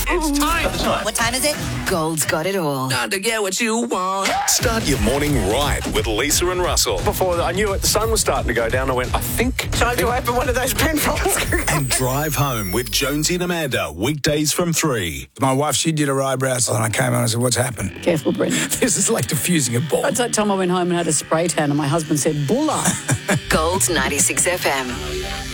It's time. What time is it? Gold's got it all. Time to get what you want. Start your morning right with Lisa and Russell. Before I knew it, the sun was starting to go down. I went, I think time to open one of those penfolds. And drive home with Jonesy and Amanda, weekdays from 3. My wife, she did her eyebrows, and I came on and I said, what's happened? Careful, Brendan. This is like diffusing a bomb. That's that time I went home and had a spray tan and my husband said, bulla. Gold 96 FM.